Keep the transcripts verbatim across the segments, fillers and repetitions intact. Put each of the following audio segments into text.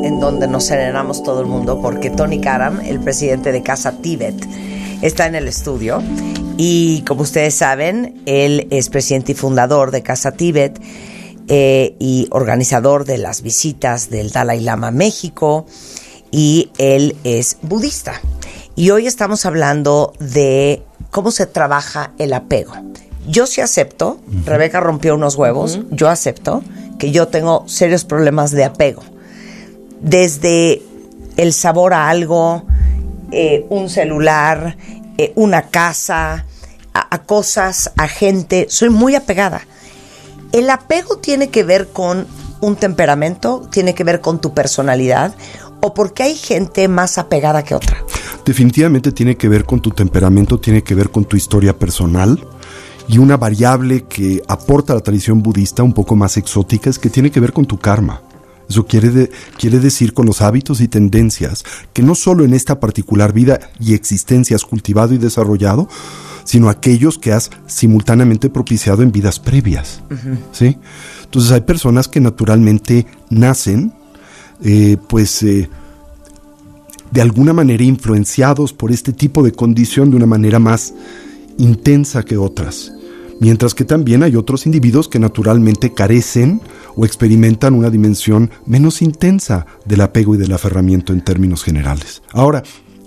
en donde nos serenamos todo el mundo, porque Tony Karam, el presidente de Casa Tíbet, está en el estudio. Y como ustedes saben, él es presidente y fundador de Casa Tíbet eh, y organizador de las visitas del Dalai Lama a México, y él es budista. Y hoy estamos hablando de cómo se trabaja el apego. Yo sí acepto, uh-huh. Rebeca rompió unos huevos, uh-huh. Yo acepto que yo tengo serios problemas de apego. Desde el sabor a algo, eh, un celular, eh, una casa, a, a cosas, a gente. Soy muy apegada. ¿El apego tiene que ver con un temperamento? ¿Tiene que ver con tu personalidad? ¿O porque hay gente más apegada que otra? Definitivamente tiene que ver con tu temperamento, tiene que ver con tu historia personal. Y una variable que aporta la tradición budista un poco más exótica es que tiene que ver con tu karma. Eso quiere, de, quiere decir con los hábitos y tendencias que no solo en esta particular vida y existencia has cultivado y desarrollado, sino aquellos que has simultáneamente propiciado en vidas previas. Uh-huh. ¿Sí? Entonces hay personas que naturalmente nacen, eh, pues, eh, de alguna manera influenciados por este tipo de condición de una manera más intensa que otras. Mientras que también hay otros individuos que naturalmente carecen o experimentan una dimensión menos intensa del apego y del aferramiento en términos generales. Ahora,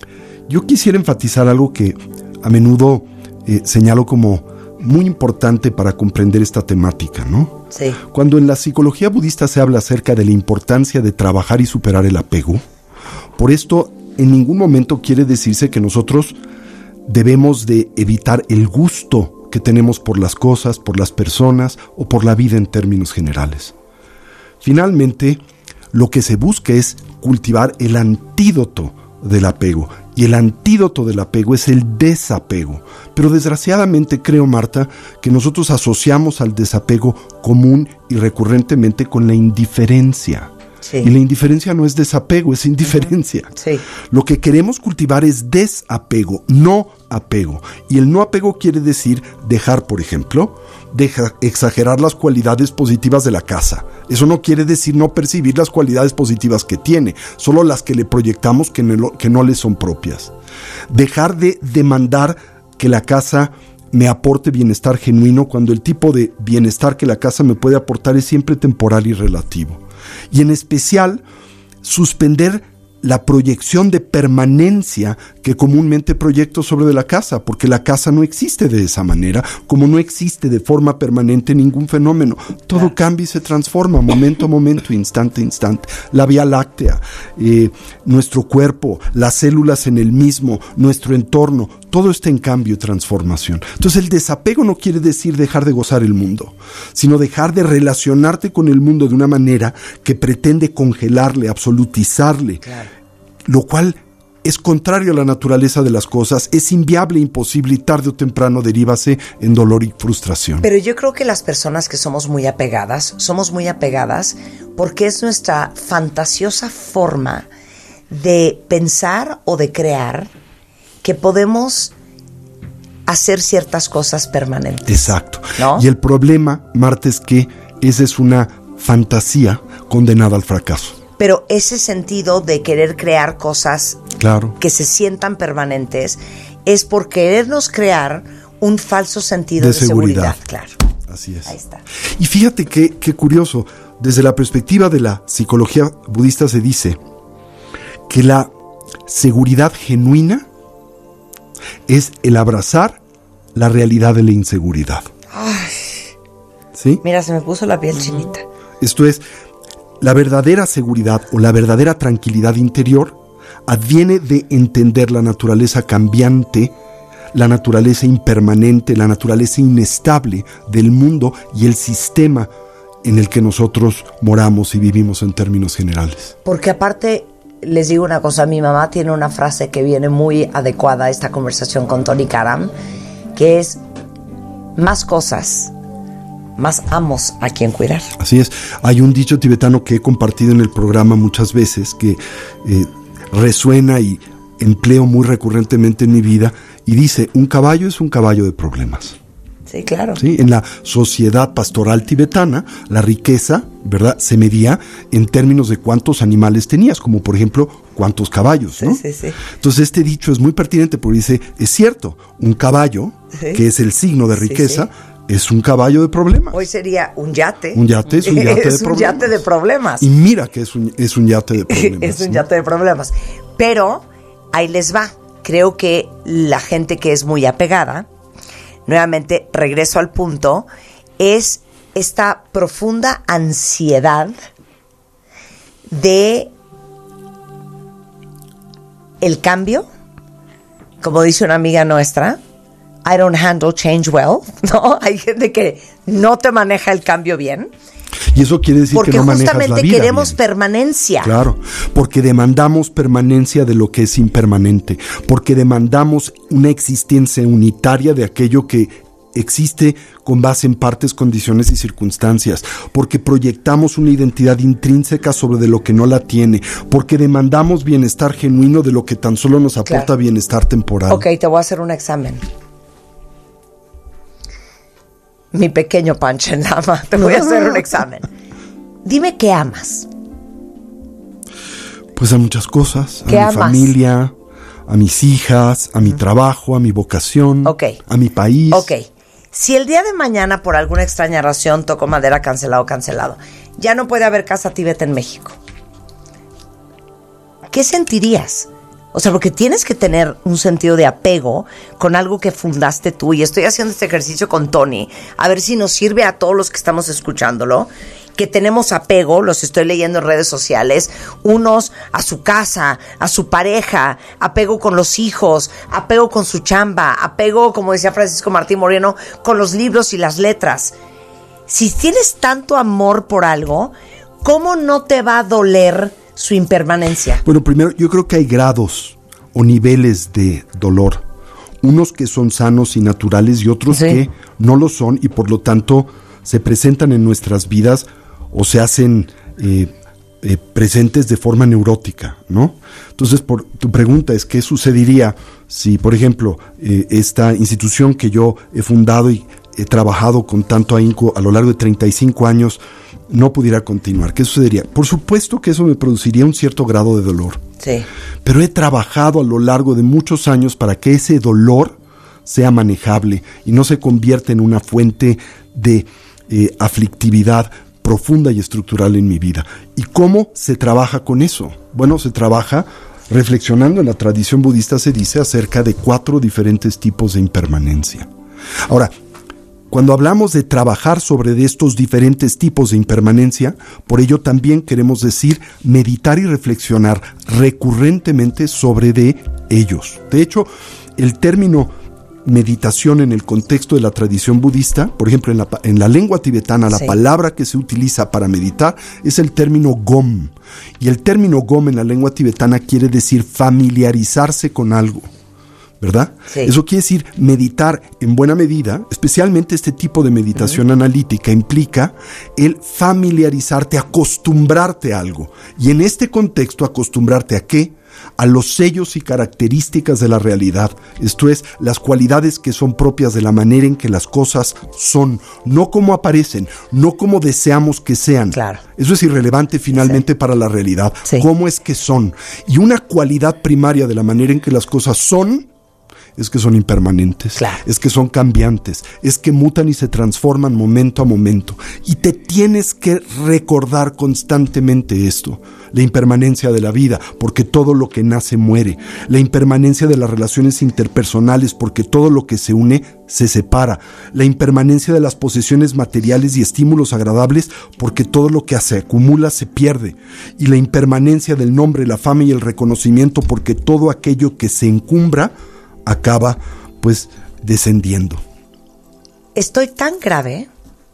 yo quisiera enfatizar algo que a menudo eh, señalo como muy importante para comprender esta temática, ¿no? Sí. Cuando en la psicología budista se habla acerca de la importancia de trabajar y superar el apego, por esto en ningún momento quiere decirse que nosotros debemos de evitar el gusto que tenemos por las cosas, por las personas o por la vida en términos generales. Finalmente, lo que se busca es cultivar el antídoto del apego. Y el antídoto del apego es el desapego. Pero desgraciadamente creo, Marta, que nosotros asociamos al desapego común y recurrentemente con la indiferencia. Sí. Y la indiferencia no es desapego, es indiferencia. Uh-huh. Sí. Lo que queremos cultivar es desapego, no apego. Y el no apego quiere decir dejar, por ejemplo, deja, exagerar las cualidades positivas de la casa. Eso no quiere decir no percibir las cualidades positivas que tiene, solo las que le proyectamos que no, que no le son propias. Dejar de demandar que la casa me aporte bienestar genuino cuando el tipo de bienestar que la casa me puede aportar es siempre temporal y relativo. Y en especial, suspender la proyección de permanencia que comúnmente proyecto sobre de la casa, porque la casa no existe de esa manera, como no existe de forma permanente ningún fenómeno. Todo claro. Cambia y se transforma, momento a momento, instante a instante. La Vía Láctea, eh, nuestro cuerpo, las células en el mismo, nuestro entorno, todo está en cambio y transformación. Entonces el desapego no quiere decir dejar de gozar el mundo, sino dejar de relacionarte con el mundo de una manera que pretende congelarle, absolutizarle, claro. Lo cual es contrario a la naturaleza de las cosas, es inviable, imposible y tarde o temprano derívase en dolor y frustración. Pero yo creo que las personas que somos muy apegadas, somos muy apegadas porque es nuestra fantasiosa forma de pensar o de crear que podemos hacer ciertas cosas permanentes. Exacto. ¿No? Y el problema, Marta, es que esa es una fantasía condenada al fracaso. Pero ese sentido de querer crear cosas claro. que se sientan permanentes es por querernos crear un falso sentido de, de seguridad. seguridad. Claro. Así es. Ahí está. Y fíjate qué, qué curioso, desde la perspectiva de la psicología budista se dice que la seguridad genuina es el abrazar la realidad de la inseguridad. Ay. ¿Sí? Mira, se me puso la piel chinita. Esto es, la verdadera seguridad o la verdadera tranquilidad interior adviene de entender la naturaleza cambiante, la naturaleza impermanente, la naturaleza inestable del mundo y el sistema en el que nosotros moramos y vivimos en términos generales. Porque aparte, les digo una cosa, mi mamá tiene una frase que viene muy adecuada a esta conversación con Tony Karam, que es más cosas, más amos a quien cuidar. Así es. Hay un dicho tibetano que he compartido en el programa muchas veces que eh, resuena y empleo muy recurrentemente en mi vida y dice, un caballo es un caballo de problemas. Sí, claro. ¿Sí? En la sociedad pastoral tibetana, la riqueza, ¿verdad?, se medía en términos de cuántos animales tenías, como por ejemplo, cuántos caballos, ¿no? Sí, sí, sí. Entonces este dicho es muy pertinente porque dice, es cierto, un caballo, sí, que es el signo de riqueza, sí, sí, es un caballo de problemas. Hoy sería un yate. Un yate es un yate, es de, un problemas. yate de problemas. Y mira que es un, es un yate de problemas. Es un ¿no? yate de problemas. Pero ahí les va. Creo que la gente que es muy apegada, nuevamente regreso al punto, es esta profunda ansiedad de el cambio. Como dice una amiga nuestra, I don't handle change well, ¿no? Hay gente que no te maneja el cambio bien. Y eso quiere decir porque que no manejas la vida. Porque justamente queremos bien. permanencia. Claro, porque demandamos permanencia de lo que es impermanente, porque demandamos una existencia unitaria de aquello que existe con base en partes, condiciones y circunstancias, porque proyectamos una identidad intrínseca sobre de lo que no la tiene, porque demandamos bienestar genuino de lo que tan solo nos aporta claro. bienestar temporal. Ok, te voy a hacer un examen. Mi pequeño Pancho en Lama, te voy a hacer un examen. Dime qué amas. Pues a muchas cosas, a mi amas? familia, a mis hijas, a mi uh-huh. trabajo, a mi vocación, okay. a mi país. Ok, si el día de mañana por alguna extraña razón, toco madera, cancelado, cancelado, ya no puede haber Casa Tíbet en México, ¿qué sentirías? O sea, porque tienes que tener un sentido de apego con algo que fundaste tú. Y estoy haciendo este ejercicio con Tony, a ver si nos sirve a todos los que estamos escuchándolo, que tenemos apego, los estoy leyendo en redes sociales, unos a su casa, a su pareja, apego con los hijos, apego con su chamba, apego, como decía Francisco Martín Moreno, con los libros y las letras. Si tienes tanto amor por algo, ¿cómo no te va a doler su impermanencia? Bueno, primero, yo creo que hay grados o niveles de dolor. Unos que son sanos y naturales y otros sí. que no lo son y por lo tanto se presentan en nuestras vidas o se hacen eh, eh, presentes de forma neurótica, ¿no? Entonces, por, tu pregunta es, ¿qué sucedería si, por ejemplo, eh, esta institución que yo he fundado y he trabajado con tanto ahínco a lo largo de treinta y cinco años no pudiera continuar? ¿Qué sucedería? Por supuesto que eso me produciría un cierto grado de dolor. Sí. Pero he trabajado a lo largo de muchos años para que ese dolor sea manejable y no se convierta en una fuente de eh, aflictividad profunda y estructural en mi vida. ¿Y cómo se trabaja con eso? Bueno, se trabaja reflexionando. En la tradición budista se dice acerca de cuatro diferentes tipos de impermanencia. Ahora, cuando hablamos de trabajar sobre de estos diferentes tipos de impermanencia, por ello también queremos decir meditar y reflexionar recurrentemente sobre de ellos. De hecho, el término meditación en el contexto de la tradición budista, por ejemplo, en la, en la lengua tibetana, la sí. palabra que se utiliza para meditar es el término gom. Y el término gom en la lengua tibetana quiere decir familiarizarse con algo, ¿verdad? Sí. Eso quiere decir meditar en buena medida, especialmente este tipo de meditación uh-huh. analítica implica el familiarizarte, acostumbrarte a algo. Y en este contexto, acostumbrarte a ¿qué? A los sellos y características de la realidad, esto es, las cualidades que son propias de la manera en que las cosas son, no como aparecen, no como deseamos que sean. Claro. Eso es irrelevante finalmente sí. para la realidad, sí. cómo es que son. Y una cualidad primaria de la manera en que las cosas son es que son impermanentes, claro. es que son cambiantes, es que mutan y se transforman momento a momento. Y te tienes que recordar constantemente esto, la impermanencia de la vida, porque todo lo que nace muere, la impermanencia de las relaciones interpersonales, porque todo lo que se une se separa, la impermanencia de las posesiones materiales y estímulos agradables, porque todo lo que se acumula se pierde, y la impermanencia del nombre, la fama y el reconocimiento, porque todo aquello que se encumbra acaba, pues, descendiendo. Estoy tan grave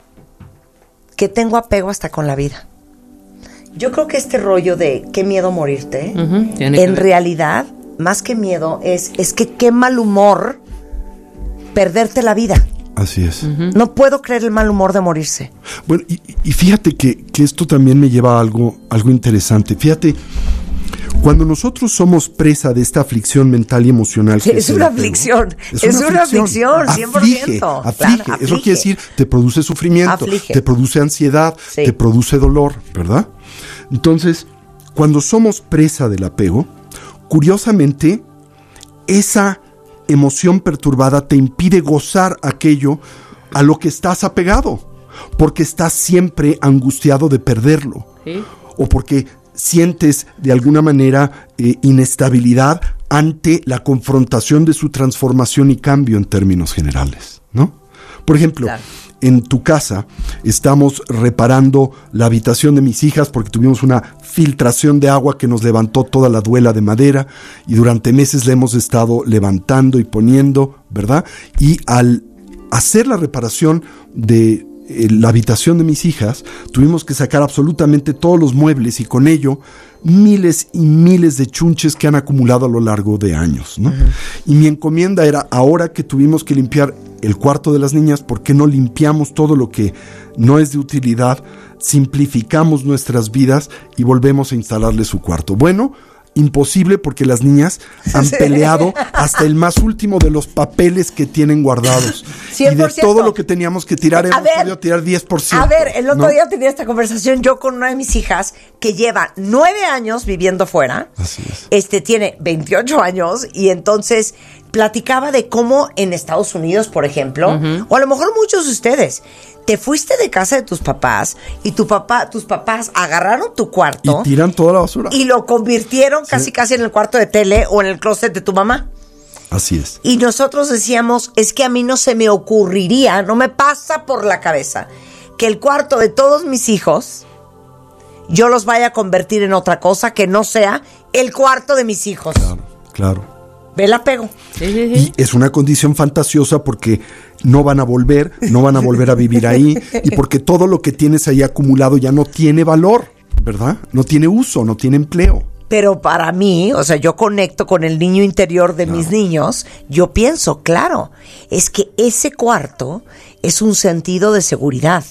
que tengo apego hasta con la vida. Yo creo que este rollo de qué miedo morirte, uh-huh. en realidad, más que miedo, es, es que qué mal humor perderte la vida. Así es. Uh-huh. No puedo creer el mal humor de morirse. Bueno, y, y fíjate que, que esto también me lleva a algo, algo interesante. Fíjate, Cuando nosotros somos presa de esta aflicción mental y emocional, sí, que es, es una apego, aflicción, es, es una, una aflicción, cien por ciento. Aflige, aflige. Claro, Eso aflige. quiere decir, te produce sufrimiento, Aflige. te produce ansiedad, sí. te produce dolor, ¿verdad? Entonces, cuando somos presa del apego, curiosamente, esa emoción perturbada te impide gozar aquello a lo que estás apegado, porque estás siempre angustiado de perderlo, ¿sí? O porque sientes de alguna manera eh, inestabilidad ante la confrontación de su transformación y cambio en términos generales, ¿no? Por ejemplo, claro. En tu casa estamos reparando la habitación de mis hijas porque tuvimos una filtración de agua que nos levantó toda la duela de madera y durante meses la hemos estado levantando y poniendo, ¿verdad? Y al hacer la reparación de la habitación de mis hijas, tuvimos que sacar absolutamente todos los muebles y con ello miles y miles de chunches que han acumulado a lo largo de años, ¿no? Uh-huh. Y mi encomienda era, ahora que tuvimos que limpiar el cuarto de las niñas, ¿por qué no limpiamos todo lo que no es de utilidad, simplificamos nuestras vidas y volvemos a instalarle su cuarto? Bueno, imposible porque las niñas han sí. peleado hasta el más último de los papeles que tienen guardados. cien por ciento. Y de todo lo que teníamos que tirar, hemos ver, podido tirar diez por ciento. A ver, el otro ¿no? día tenía esta conversación yo con una de mis hijas que lleva nueve años viviendo fuera. Así es. Este tiene veintiocho años y entonces platicaba de cómo en Estados Unidos, por ejemplo, uh-huh. o a lo mejor muchos de ustedes, te fuiste de casa de tus papás y tu papá, tus papás agarraron tu cuarto y tiran toda la basura y lo convirtieron sí. casi casi en el cuarto de tele o en el closet de tu mamá. Así es. Y nosotros decíamos, es que a mí no se me ocurriría, no me pasa por la cabeza que el cuarto de todos mis hijos yo los vaya a convertir en otra cosa que no sea el cuarto de mis hijos. Claro, claro. Ve el apego. Y es una condición fantasiosa porque no van a volver, no van a volver a vivir ahí y porque todo lo que tienes ahí acumulado ya no tiene valor, ¿verdad? No tiene uso, no tiene empleo. Pero para mí, o sea, yo conecto con el niño interior de claro. mis niños, yo pienso, claro, es que ese cuarto es un sentido de seguridad.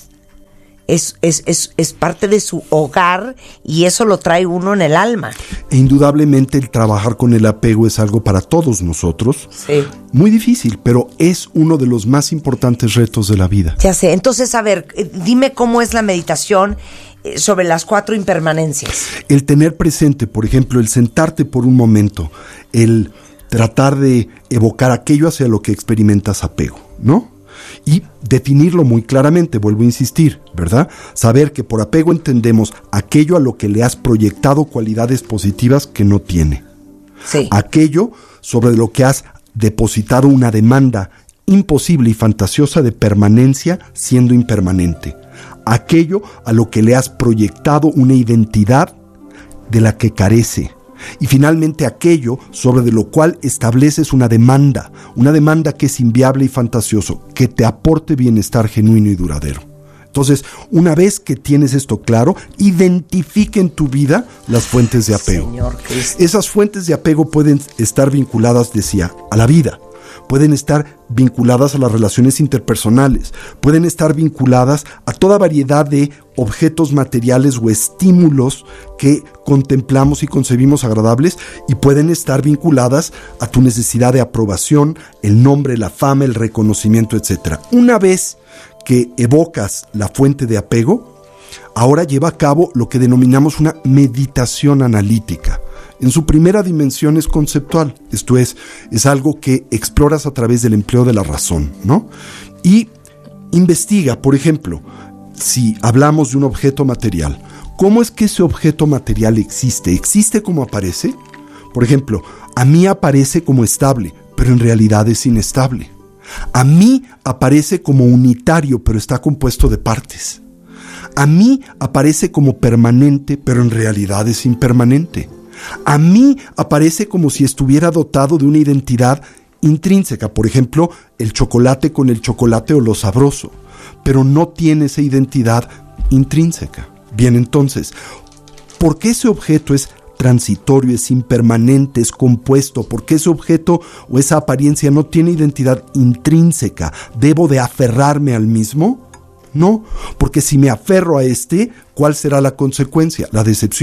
Es, es, es, es parte de su hogar y eso lo trae uno en el alma. E indudablemente el trabajar con el apego es algo para todos nosotros. Sí. Muy difícil, pero es uno de los más importantes retos de la vida. Ya sé. Entonces, a ver, dime cómo es la meditación sobre las cuatro impermanencias. El tener presente, por ejemplo, el sentarte por un momento, el tratar de evocar aquello hacia lo que experimentas apego, ¿no? Y definirlo muy claramente, vuelvo a insistir, ¿verdad? Saber que por apego entendemos aquello a lo que le has proyectado cualidades positivas que no tiene. Sí. Aquello sobre lo que has depositado una demanda imposible y fantasiosa de permanencia siendo impermanente. Aquello a lo que le has proyectado una identidad de la que carece. Y finalmente aquello sobre de lo cual estableces una demanda, una demanda que es inviable y fantasioso, que te aporte bienestar genuino y duradero. Entonces, una vez que tienes esto claro, identifica en tu vida las fuentes de apego. Señor Cristo. Esas fuentes de apego pueden estar vinculadas, decía, a la vida. Pueden estar vinculadas a las relaciones interpersonales, pueden estar vinculadas a toda variedad de objetos materiales o estímulos que contemplamos y concebimos agradables y pueden estar vinculadas a tu necesidad de aprobación, el nombre, la fama, el reconocimiento, etcétera. Una vez que evocas la fuente de apego, ahora lleva a cabo lo que denominamos una meditación analítica. En su primera dimensión es conceptual, esto es, es algo que exploras a través del empleo de la razón, ¿no? Y investiga, por ejemplo, si hablamos de un objeto material, ¿cómo es que ese objeto material existe? ¿Existe como aparece? Por ejemplo, a mí aparece como estable, pero en realidad es inestable. A mí aparece como unitario, pero está compuesto de partes. A mí aparece como permanente, pero en realidad es impermanente. A mí aparece como si estuviera dotado de una identidad intrínseca, por ejemplo, el chocolate con el chocolate o lo sabroso, pero no tiene esa identidad intrínseca. Bien, entonces, ¿por qué ese objeto es transitorio, es impermanente, es compuesto? ¿Por qué ese objeto o esa apariencia no tiene identidad intrínseca? ¿Debo de aferrarme al mismo? No, porque si me aferro a este, ¿cuál será la consecuencia? La decepción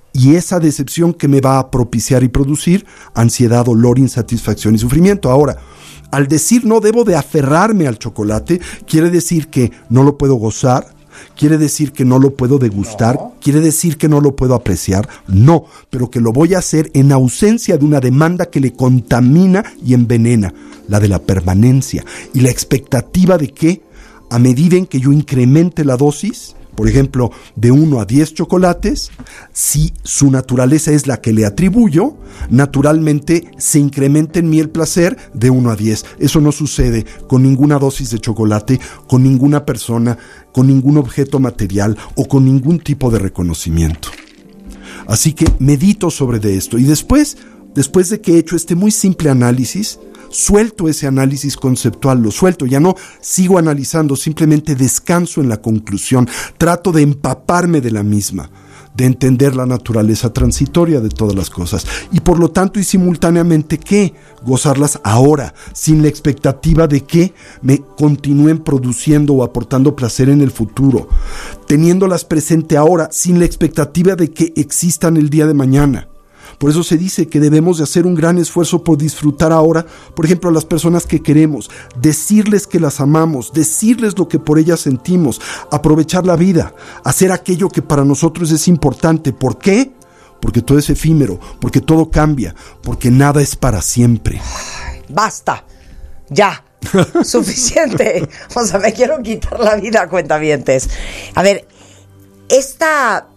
Y esa decepción que me va a propiciar y producir ansiedad, dolor, insatisfacción y sufrimiento. Ahora, al decir no debo de aferrarme al chocolate, quiere decir que no lo puedo gozar, quiere decir que no lo puedo degustar, no. Quiere decir que no lo puedo apreciar, no, pero que lo voy a hacer en ausencia de una demanda que le contamina y envenena, la de la permanencia y la expectativa de que, a medida en que yo incremente la dosis, por ejemplo, de uno a diez chocolates, si su naturaleza es la que le atribuyo, naturalmente se incrementa en mí el placer de uno a diez. Eso no sucede con ninguna dosis de chocolate, con ninguna persona, con ningún objeto material o con ningún tipo de reconocimiento. Así que medito sobre de esto y después, después de que he hecho este muy simple análisis, suelto ese análisis conceptual, lo suelto, ya no sigo analizando, simplemente descanso en la conclusión, trato de empaparme de la misma, de entender la naturaleza transitoria de todas las cosas y por lo tanto y simultáneamente ¿qué? Gozarlas ahora, sin la expectativa de que me continúen produciendo o aportando placer en el futuro, teniéndolas presente ahora, sin la expectativa de que existan el día de mañana. Por eso se dice que debemos de hacer un gran esfuerzo por disfrutar ahora, por ejemplo, a las personas que queremos, decirles que las amamos, decirles lo que por ellas sentimos, aprovechar la vida, hacer aquello que para nosotros es importante. ¿Por qué? Porque todo es efímero, porque todo cambia, porque nada es para siempre. Basta, ya, suficiente. O sea, me quiero quitar la vida, cuentavientes. A ver, esta...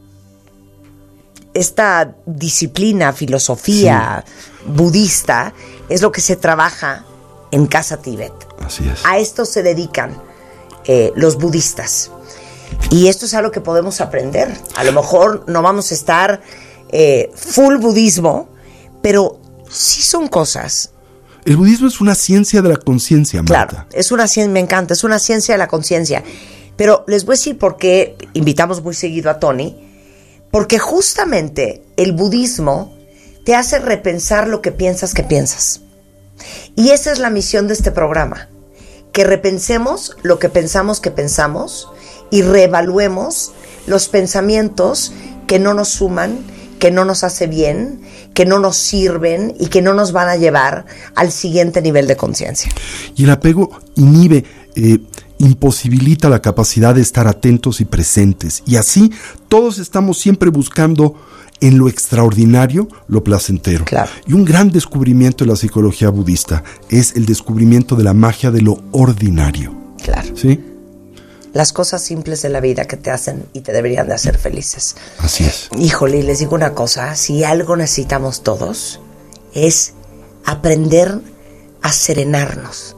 esta disciplina, filosofía sí. budista es lo que se trabaja en Casa Tíbet. Así es. A esto se dedican eh, los budistas. Y esto es algo que podemos aprender. A lo mejor no vamos a estar eh, full budismo, pero sí son cosas. El budismo es una ciencia de la conciencia, Marta. Claro, es una ciencia, me encanta, es una ciencia de la conciencia. Pero les voy a decir por qué invitamos muy seguido a Tony. Porque justamente el budismo te hace repensar lo que piensas que piensas. Y esa es la misión de este programa. Que repensemos lo que pensamos que pensamos y reevaluemos los pensamientos que no nos suman, que no nos hace bien, que no nos sirven y que no nos van a llevar al siguiente nivel de conciencia. Y el apego inhibe... Eh, imposibilita la capacidad de estar atentos y presentes. Y así todos estamos siempre buscando en lo extraordinario lo placentero. Claro. Y un gran descubrimiento de la psicología budista es el descubrimiento de la magia de lo ordinario. Claro. ¿Sí? Las cosas simples de la vida que te hacen y te deberían de hacer felices. Así es. Híjole, les digo una cosa, si algo necesitamos todos es aprender a serenarnos.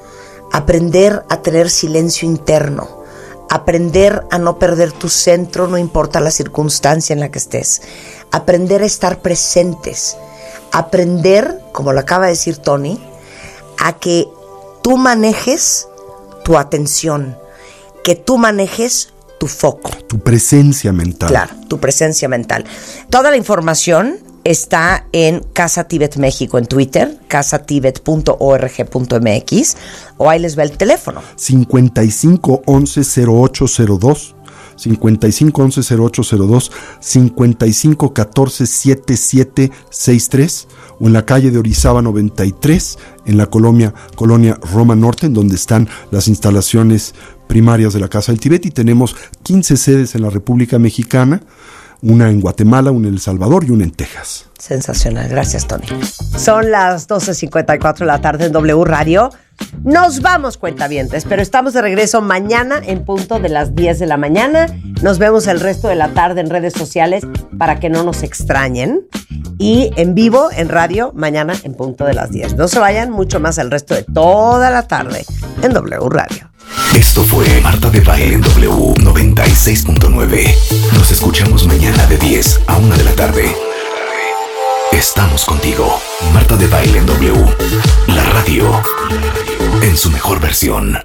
Aprender a tener silencio interno, aprender a no perder tu centro, no importa la circunstancia en la que estés, aprender a estar presentes, aprender, como lo acaba de decir Tony, a que tú manejes tu atención, que tú manejes tu foco. Tu presencia mental. Claro, tu presencia mental. Toda la información está en Casa Tíbet México en Twitter, casa tibet punto org punto m x, o ahí les va el teléfono. cincuenta y cinco once cero ocho cero dos, cincuenta y cinco once cero ocho cero dos, cincuenta y cinco catorce setenta y siete sesenta y tres, o en la calle de Orizaba noventa y tres, en la colonia, colonia Roma Norte, en donde están las instalaciones primarias de la Casa del Tíbet, y tenemos quince sedes en la República Mexicana, una en Guatemala, una en El Salvador y una en Texas. Sensacional, gracias Tony. Son las doce cincuenta y cuatro de la tarde en W Radio. Nos vamos, cuentavientes, pero estamos de regreso mañana en punto de las diez de la mañana. Nos vemos el resto de la tarde en redes sociales para que no nos extrañen. Y en vivo, en radio, mañana en punto de las diez. No se vayan, mucho más el resto de toda la tarde en W Radio. Esto fue Marta de Baile en W noventa y seis punto nueve. Nos escuchamos mañana de diez a una de la tarde. Estamos contigo. Marta de Baile en W. La radio en su mejor versión.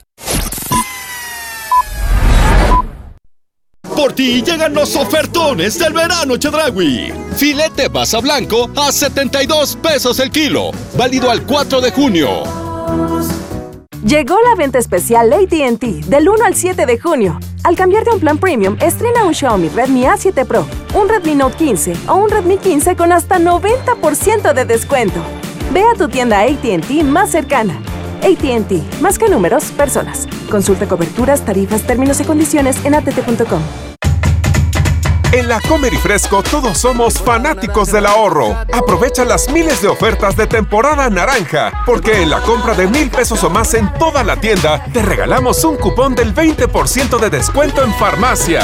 Por ti llegan los ofertones del verano Chedraui. Filete basa blanco a setenta y dos pesos el kilo. Válido al cuatro de junio. Llegó la venta especial A T and T del uno al siete de junio. Al cambiarte a un plan premium, estrena un Xiaomi Redmi A siete Pro, un Redmi Note quince o un Redmi quince con hasta noventa por ciento de descuento. Ve a tu tienda A T and T más cercana. A T and T, más que números, personas. Consulta coberturas, tarifas, términos y condiciones en a t t punto com. En La Comer y Fresco todos somos fanáticos del ahorro. Aprovecha las miles de ofertas de temporada naranja, porque en la compra de mil pesos o más en toda la tienda, te regalamos un cupón del veinte por ciento de descuento en farmacia.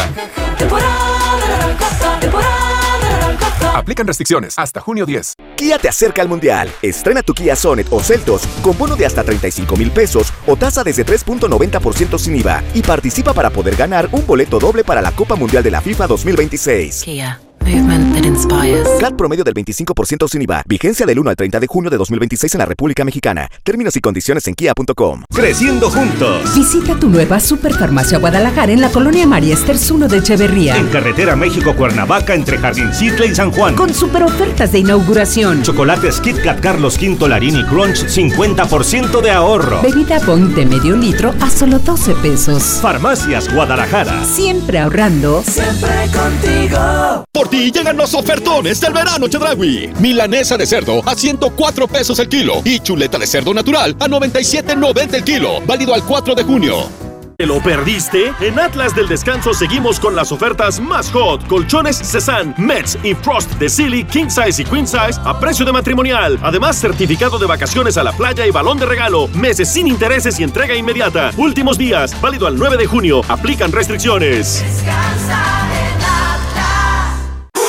Aplican restricciones hasta junio diez. Kia te acerca al Mundial. Estrena tu Kia Sonet o Seltos con bono de hasta treinta y cinco mil pesos o tasa desde tres punto noventa por ciento sin I V A y participa para poder ganar un boleto doble para la Copa Mundial de la FIFA dos mil veintiséis. Kia. Movement that inspires. C A T promedio del veinticinco por ciento sin I V A. Vigencia del uno al treinta de junio de dos mil veintiséis en la República Mexicana. Términos y condiciones en kia punto com. Creciendo juntos. Visita tu nueva Superfarmacia Guadalajara en la colonia María Esters uno de Echeverría. En carretera México-Cuernavaca entre Jardincitle y San Juan. Con super ofertas de inauguración. Chocolates Kit Kat Carlos Quinto Larini Crunch, cincuenta por ciento de ahorro. Bebida Boing de medio litro a solo doce pesos. Farmacias Guadalajara. Siempre ahorrando. Siempre contigo. Por ti llegan los ofertones del verano Chedraui. Milanesa de cerdo a ciento cuatro pesos el kilo y chuleta de cerdo natural a noventa y siete noventa el kilo. Válido al cuatro de junio. ¿Te lo perdiste? En Atlas del Descanso seguimos con las ofertas más hot. Colchones Cezanne, Mets y Frost de Silly, King Size y Queen Size a precio de matrimonial. Además, certificado de vacaciones a la playa y balón de regalo. Meses sin intereses y entrega inmediata. Últimos días, válido al nueve de junio. Aplican restricciones. Descansa en Atlas.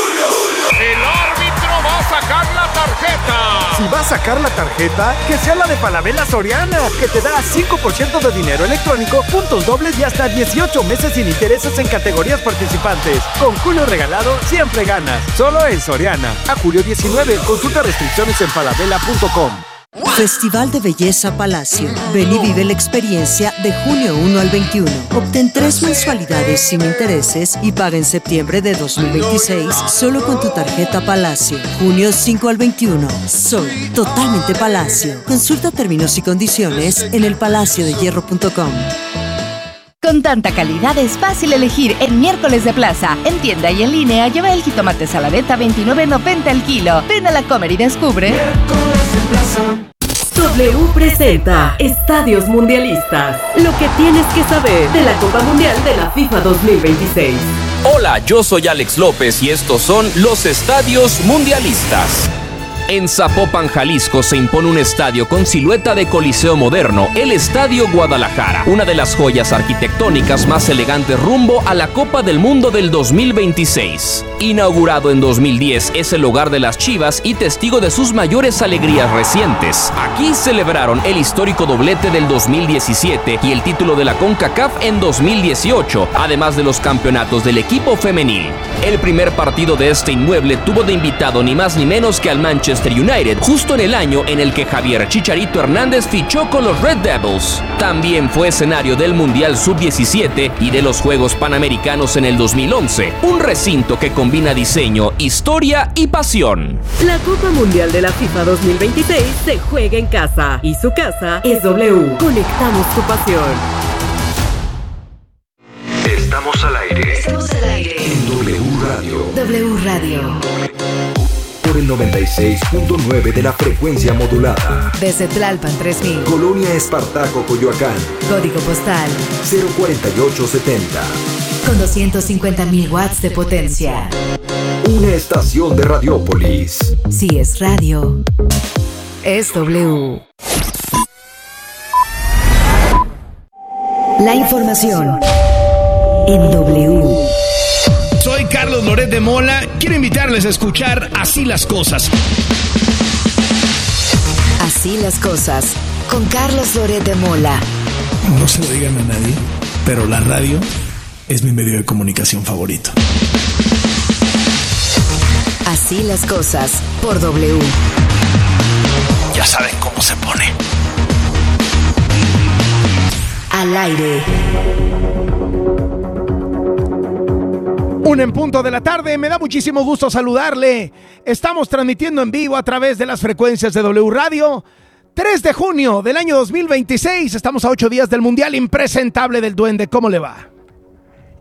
El árbitro va a sacar la tarjeta. Si va a sacar la tarjeta, que sea la de Falabella Soriana, que te da cinco por ciento de dinero electrónico, puntos dobles y hasta dieciocho meses sin intereses en categorías participantes. Con Julio regalado, siempre ganas. Solo en Soriana. A julio diecinueve. Consulta restricciones en falabella punto com. Festival de Belleza Palacio. Ven y vive la experiencia de junio uno al veintiuno. Obtén tres mensualidades sin intereses y paga en septiembre de dos mil veintiséis solo con tu tarjeta Palacio. Junio cinco al veintiuno. Soy totalmente Palacio. Consulta términos y condiciones en el palacio de hierro punto com. Con tanta calidad es fácil elegir en Miércoles de Plaza. En tienda y en línea lleva el jitomate saladeta a veintinueve noventa el kilo. Ven a la Comer y descubre. W presenta Estadios Mundialistas. Lo que tienes que saber de la Copa Mundial de la FIFA dos mil veintiséis. Hola, yo soy Alex López y estos son los Estadios Mundialistas. En Zapopan, Jalisco, se impone un estadio con silueta de coliseo moderno, el Estadio Guadalajara, una de las joyas arquitectónicas más elegantes rumbo a la Copa del Mundo del dos mil veintiséis. Inaugurado en dos mil diez, es el hogar de las Chivas y testigo de sus mayores alegrías recientes. Aquí celebraron el histórico doblete del dos mil diecisiete y el título de la CONCACAF en dos mil dieciocho, además de los campeonatos del equipo femenil. El primer partido de este inmueble tuvo de invitado ni más ni menos que al Manchester United, justo en el año en el que Javier Chicharito Hernández fichó con los Red Devils. También fue escenario del Mundial sub diecisiete y de los Juegos Panamericanos en el dos mil once, un recinto que combina diseño, historia y pasión. La Copa Mundial de la FIFA dos mil veintiséis se juega en casa y su casa es W. Conectamos tu pasión. Estamos al aire. Estamos al aire. En W Radio. W Radio. Por el noventa y seis punto nueve de la frecuencia modulada. Desde Tlalpan tres mil. Colonia Espartaco, Coyoacán. Código postal cero cuarenta y ocho setenta. con doscientos cincuenta mil watts de potencia. Una estación de Radiópolis. Si es radio, es W. La información en W. Soy Carlos Loret de Mola. Quiero invitarles a escuchar Así las Cosas. Así las cosas, con Carlos Loret de Mola. No se lo digan a nadie, pero la radio es mi medio de comunicación favorito. Así las cosas, por W. Ya saben cómo se pone. Al aire. Un en punto de la tarde, me da muchísimo gusto saludarle. Estamos transmitiendo en vivo a través de las frecuencias de W Radio. tres de junio del año dos mil veintiséis, estamos a ocho días del Mundial Impresentable del Duende. ¿Cómo le va?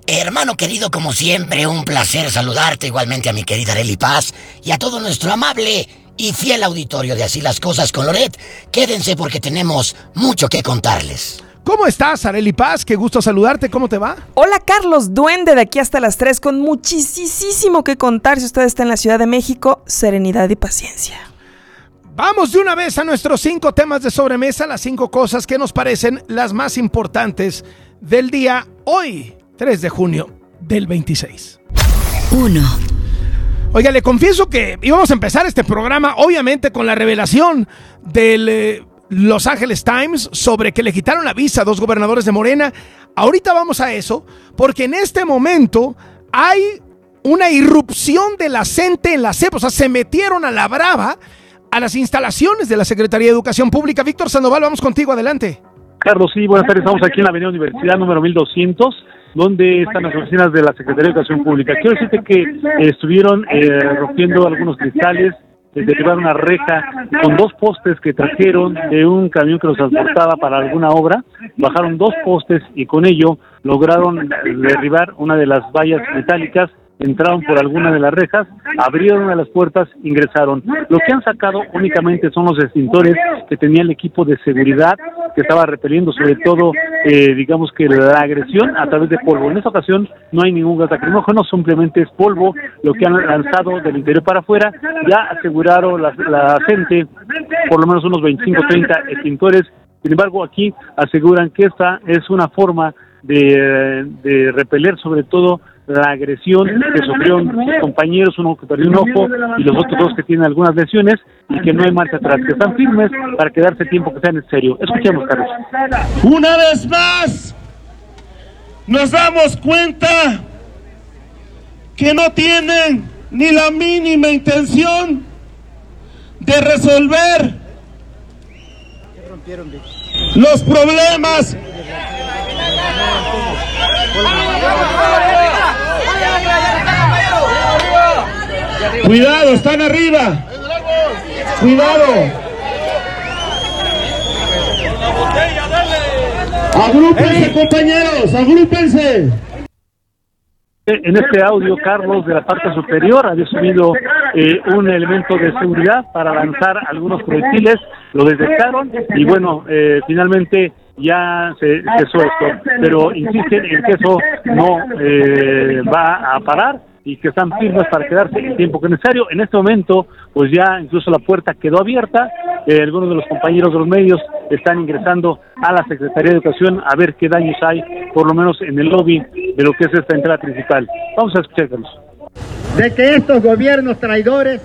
Hermano querido, como siempre, un placer saludarte, igualmente a mi querida Arely Paz y a todo nuestro amable y fiel auditorio de Así las Cosas con Loret. Quédense porque tenemos mucho que contarles. ¿Cómo estás, Arely Paz? Qué gusto saludarte, ¿cómo te va? Hola, Carlos Duende, de aquí hasta las tres, con muchísimo que contar. Si usted está en la Ciudad de México, serenidad y paciencia. Vamos de una vez a nuestros cinco temas de sobremesa, las cinco cosas que nos parecen las más importantes del día hoy, tres de junio del veintiséis. uno. Oiga, le confieso que íbamos a empezar este programa, obviamente, con la revelación del eh, Los Angeles Times sobre que le quitaron la visa a dos gobernadores de Morena. Ahorita vamos a eso, porque en este momento hay una irrupción de la gente en la C E P, o sea, se metieron a la brava a las instalaciones de la Secretaría de Educación Pública. Víctor Sandoval, vamos contigo, adelante. Carlos, sí, buenas tardes, estamos aquí en la Avenida Universidad número mil doscientos, donde están las oficinas de la Secretaría de Educación Pública. Quiero decirte que eh, estuvieron eh, rompiendo algunos cristales, eh, derribaron una reja con dos postes que trajeron de un camión que los transportaba para alguna obra, bajaron dos postes y con ello lograron derribar una de las vallas metálicas, entraron por alguna de las rejas, abrieron una de las puertas, ingresaron. Lo que han sacado únicamente son los extintores que tenía el equipo de seguridad, que estaba repeliendo sobre todo, eh, digamos que la agresión a través de polvo. En esta ocasión no hay ningún gas lacrimógeno, simplemente es polvo lo que han lanzado del interior para afuera. Ya aseguraron la, la gente por lo menos unos veinticinco, treinta extintores. Sin embargo, aquí aseguran que esta es una forma de, de repeler sobre todo la agresión que sufrieron sus compañeros, uno que perdió un ojo y los otros dos que tienen algunas lesiones, y que no hay marcha atrás, que están firmes para quedarse tiempo que sea necesario. Escuchemos, Carlos. Una vez más, nos damos cuenta que no tienen ni la mínima intención de resolver los problemas. Cuidado, están arriba. Cuidado. Agrúpense, compañeros, agrúpense. En este audio, Carlos, de la parte superior, había subido eh, un elemento de seguridad para lanzar algunos proyectiles, lo detectaron y bueno, eh, finalmente ya se cesó esto, pero insisten en que eso no eh, va a parar y que están firmes para quedarse el tiempo que es necesario. En este momento, pues ya incluso la puerta quedó abierta, eh, algunos de los compañeros de los medios están ingresando a la Secretaría de Educación a ver qué daños hay, por lo menos en el lobby de lo que es esta entrada principal. Vamos a escucharlos. De que estos gobiernos traidores,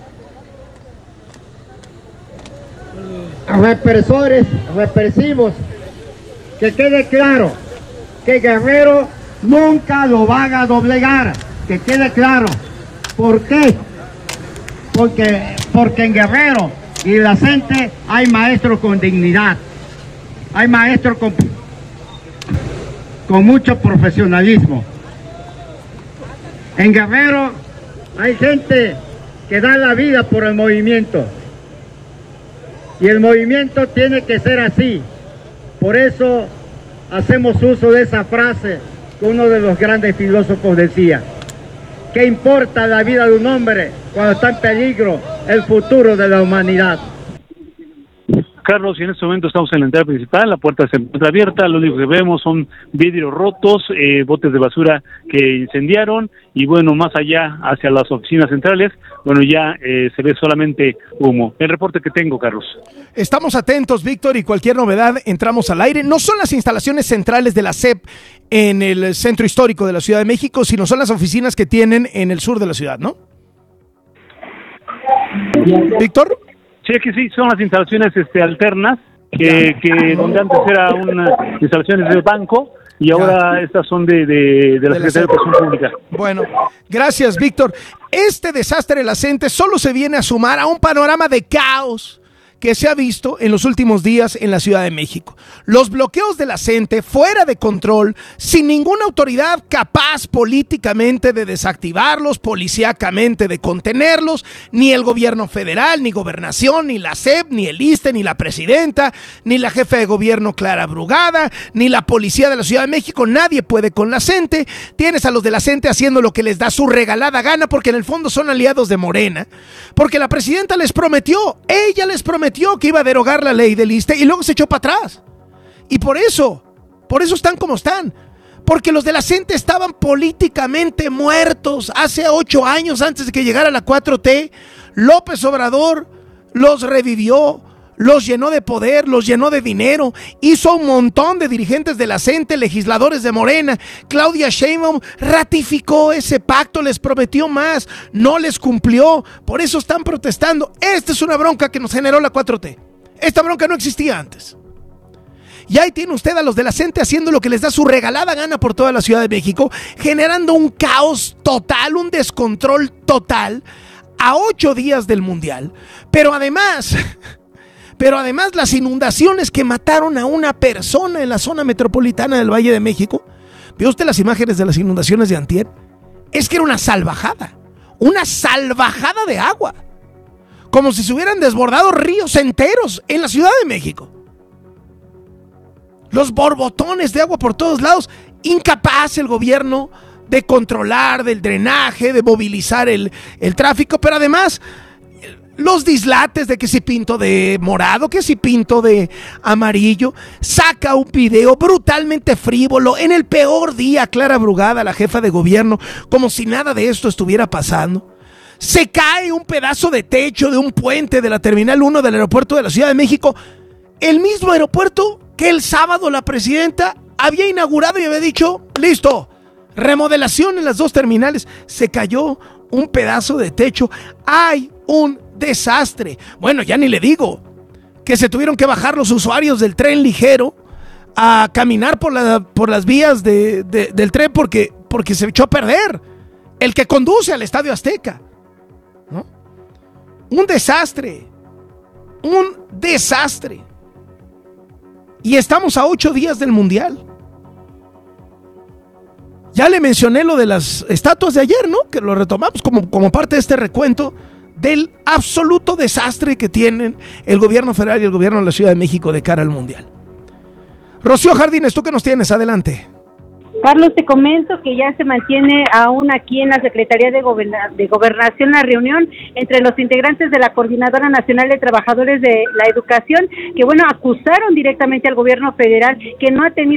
represores, represivos, que quede claro que Guerrero nunca lo van a doblegar, que quede claro. ¿Por qué? Porque, porque en Guerrero y la gente hay maestros con dignidad, hay maestros con, con mucho profesionalismo. En Guerrero hay gente que da la vida por el movimiento y el movimiento tiene que ser así. Por eso hacemos uso de esa frase que uno de los grandes filósofos decía: ¿qué importa la vida de un hombre cuando está en peligro el futuro de la humanidad? Carlos, y en este momento estamos en la entrada principal, la puerta se encuentra abierta, lo único que vemos son vidrios rotos, eh, botes de basura que incendiaron, y bueno, más allá, hacia las oficinas centrales, bueno, ya eh, se ve solamente humo. El reporte que tengo, Carlos. Estamos atentos, Víctor, y cualquier novedad entramos al aire. No son las instalaciones centrales de la C E P en el centro histórico de la Ciudad de México, sino son las oficinas que tienen en el sur de la ciudad, ¿no? ¿Víctor? Sí, aquí sí, son las instalaciones este, alternas, que, que donde antes era unas instalaciones del banco, y ahora estas son de, de, de la Secretaría de Educación Pública. Bueno, gracias, Víctor. Este desastre de la C E N T E solo se viene a sumar a un panorama de caos que se ha visto en los últimos días en la Ciudad de México. Los bloqueos de la CENTE fuera de control, sin ninguna autoridad capaz políticamente de desactivarlos, policíacamente de contenerlos, ni el gobierno federal, ni gobernación, ni la C E P, ni el ISSSTE, ni la presidenta, ni la jefa de gobierno Clara Brugada, ni la policía de la Ciudad de México. Nadie puede con la CENTE. Tienes a los de la CENTE haciendo lo que les da su regalada gana, porque en el fondo son aliados de Morena, porque la presidenta les prometió, ella les prometió que iba a derogar la ley del ISSSTE y luego se echó para atrás. Y por eso, por eso están como están. Porque los de la CENTE estaban políticamente muertos hace ocho años antes de que llegara la cuatro T. López Obrador los revivió, los llenó de poder, los llenó de dinero, hizo un montón de dirigentes de la CENTE, legisladores de Morena. Claudia Sheinbaum ratificó ese pacto, les prometió más, no les cumplió, por eso están protestando. Esta es una bronca que nos generó la cuatro T. Esta bronca no existía antes. Y ahí tiene usted a los de la CENTE haciendo lo que les da su regalada gana por toda la Ciudad de México, generando un caos total, un descontrol total, a ocho días del Mundial. Pero además... Pero además las inundaciones que mataron a una persona en la zona metropolitana del Valle de México. ¿Vio usted las imágenes de las inundaciones de antier? Es que era una salvajada, una salvajada de agua. Como si se hubieran desbordado ríos enteros en la Ciudad de México. Los borbotones de agua por todos lados. Incapaz el gobierno de controlar, del drenaje, de movilizar el, el tráfico, pero además... los dislates de que si pinto de morado, que si pinto de amarillo. Saca un video brutalmente frívolo en el peor día. Clara Brugada, la jefa de gobierno, como si nada de esto estuviera pasando. Se cae un pedazo de techo de un puente de la Terminal uno del aeropuerto de la Ciudad de México. El mismo aeropuerto que el sábado la presidenta había inaugurado y había dicho, listo, remodelación en las dos terminales. Se cayó un pedazo de techo. Hay un desastre. Bueno, ya ni le digo que se tuvieron que bajar los usuarios del tren ligero a caminar por, la, por las vías de, de, del tren porque, porque se echó a perder el que conduce al Estadio Azteca, ¿no? Un desastre, un desastre. Y estamos a ocho días del Mundial. Ya le mencioné lo de las estatuas de ayer, ¿no? Que lo retomamos como, como parte de este recuento del absoluto desastre que tienen el gobierno federal y el gobierno de la Ciudad de México de cara al Mundial. Rocío Jardines, ¿tú qué nos tienes? Adelante. Carlos, te comento que ya se mantiene aún aquí en la Secretaría de, Goberna- de Gobernación la reunión entre los integrantes de la Coordinadora Nacional de Trabajadores de la Educación, que bueno, acusaron directamente al gobierno federal que no ha tenido